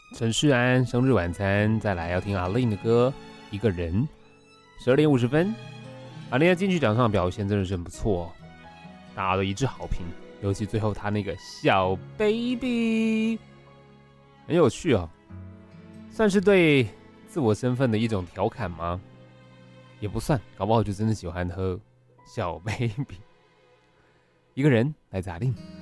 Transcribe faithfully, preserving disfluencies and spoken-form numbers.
陈世安生日晚餐，再来要听阿令的歌《一个人》。十二点五十分，阿令在金曲奖上的表现真的是很不错、哦，大家都一致好评。尤其最后他那个小 baby 很有趣哦，算是对自我身份的一种调侃吗？也不算，搞不好就真的喜欢喝小 baby。一个人来自阿令。